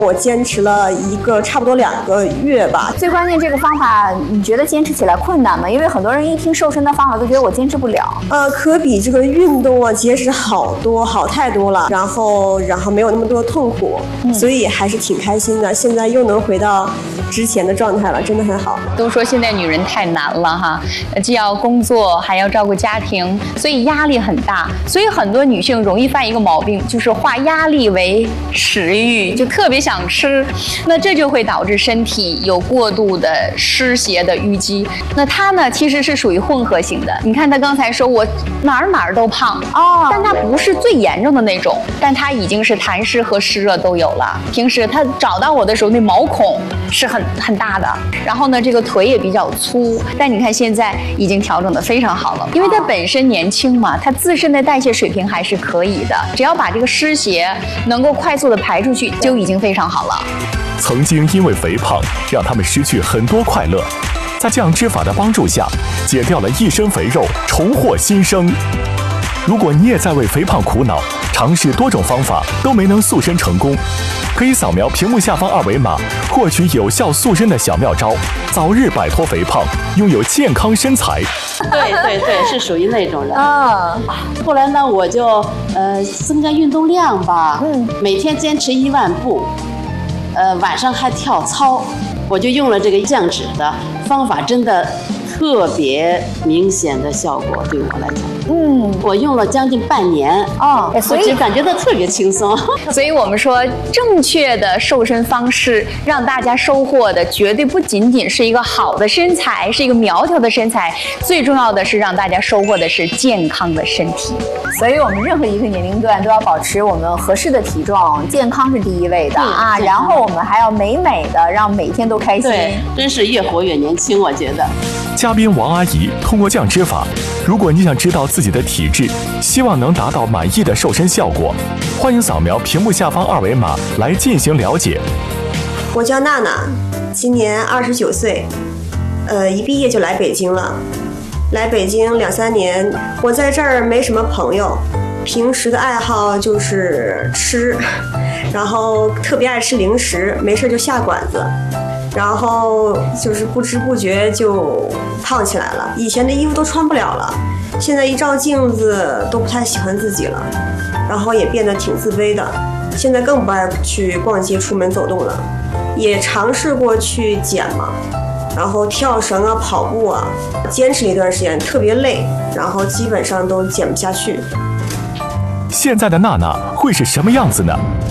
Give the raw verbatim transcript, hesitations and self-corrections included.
我坚持了一个差不多两个月吧。 最关键这个方法，你觉得坚持起来困难吗？因为很多人一听瘦身的方法都觉得我坚持不了。 呃，可比这个运动啊节食好多好太多了，然后然后没有那么多痛苦，嗯、所以还是挺开心的。现在又能回到之前的状态了，真的很好。 都说现在女人太难了哈，既要工作还要照顾家庭，所以压力很大。所以很多女性容易犯一个毛病，就是化压力为食欲，就特别想想吃，那这就会导致身体有过度的湿邪的淤积。那它呢，其实是属于混合型的。你看他刚才说我哪儿哪儿都胖哦，但它不是最严重的那种，但它已经是痰湿和湿热都有了。平时他找到我的时候，那毛孔是很很大的，然后呢，这个腿也比较粗，但你看现在已经调整得非常好了，因为他本身年轻嘛，他自身的代谢水平还是可以的，只要把这个湿邪能够快速的排出去，就已经非常好了。 曾经因为肥胖让他们失去很多快乐，在降脂法的帮助下，解掉了一身肥肉，重获新生。如果你也在为肥胖苦恼，尝试多种方法都没能塑身成功，可以扫描屏幕下方二维码，获取有效塑身的小妙招，早日摆脱肥胖，拥有健康身材。 对对对，是属于那种人啊。后来呢，我就呃增加运动量吧，嗯，每天坚持一万步，呃晚上还跳操，我就用了这个降脂的方法，真的特别明显的效果，对我来讲。嗯，我用了将近半年哦，所以感觉到特别轻松。 所以我们说，正确的瘦身方式，让大家收获的绝对不仅仅是一个好的身材，是一个苗条的身材，最重要的是让大家收获的是健康的身体。 所以我们任何一个年龄段都要保持我们合适的体重，健康是第一位的啊。然后我们还要美美的，让每天都开心。 对，真是越活越年轻，我觉得。 嘉宾王阿姨通过降脂法，如果你想知道自己的体质，希望能达到满意的瘦身效果，欢迎扫描屏幕下方二维码来进行了解。 我叫娜娜，今年二十九岁，呃，一毕业就来北京了。来北京两三年，我在这儿没什么朋友，平时的爱好就是吃，然后特别爱吃零食，没事就下馆子。然后就是不知不觉就胖起来了，以前的衣服都穿不了了，现在一照镜子都不太喜欢自己了，然后也变得挺自卑的，现在更不爱去逛街出门走动了，也尝试过去减嘛，然后跳绳啊跑步啊，坚持了一段时间特别累，然后基本上都减不下去。 现在的娜娜会是什么样子呢？